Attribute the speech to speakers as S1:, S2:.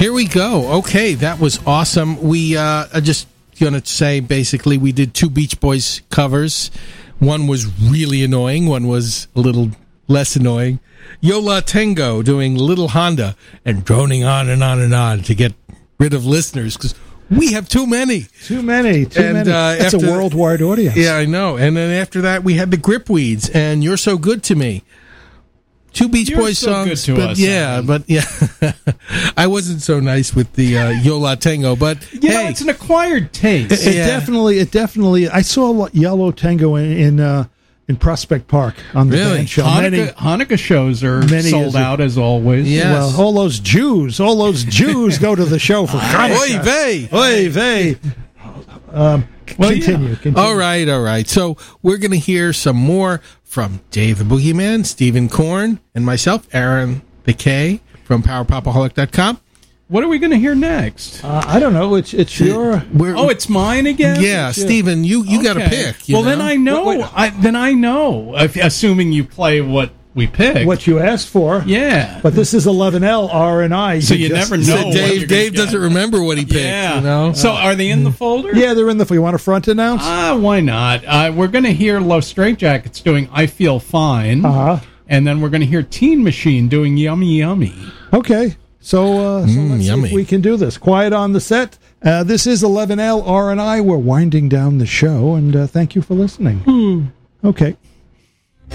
S1: Here we go. Okay, that was awesome. We just going to say, basically, we did 2 Beach Boys covers. One was really annoying. One was a little less annoying. Yo La Tengo doing Little Honda and droning on and on and on to get rid of listeners because we have too many.
S2: Too many. That's a worldwide audience.
S1: Yeah, I know. And then after that, we had the Gripweeds and You're So Good to Me. 2 Beach Boys songs.
S3: Good to us,
S1: but I wasn't so nice with the Yo La Tengo, but
S3: know, it's an acquired taste.
S2: It definitely. I saw Yellow Tango in Prospect Park on the band show.
S3: Hanukkah shows are sold out as always.
S1: Yes.
S2: Well, all those Jews go to the show for Hanukkah. Oy vey. Continue.
S1: All right. So we're going to hear some more from Dave the Boogeyman, Stephen Korn, and myself, Aaron the K from PowerPopaholic.com.
S3: What are we going to hear next?
S2: I don't know. It's your...
S3: it's mine again?
S1: Yeah, Stephen, you got to pick.
S3: Then I know. I know. Assuming you play what we picked.
S2: What you asked for.
S3: Yeah.
S2: But this is 11L, R&I.
S3: So you never know.
S1: So Dave doesn't remember what he picked.
S3: Yeah.
S1: You know?
S3: So are they in the folder?
S2: Yeah, they're in the folder. You want a front announce?
S3: Why not? We're going to hear Los Straitjackets doing I Feel Fine.
S2: Uh-huh.
S3: And then we're going to hear Teen Machine doing Yummy Yummy.
S2: Okay. So let's see if we can do this. Quiet on the set. This is 11L, R&I. We're winding down the show, and thank you for listening. Okay.